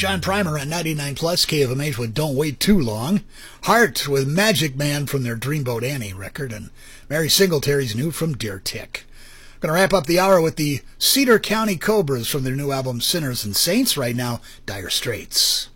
John Primer on 99 Plus KFMH with Don't Wait Too Long. Heart with Magic Man from their Dreamboat Annie record, and Mary Singletary's new from Deer Tick. Going to wrap up the hour with the Cedar County Cobras from their new album Sinners and Saints. Right now, Dire Straits.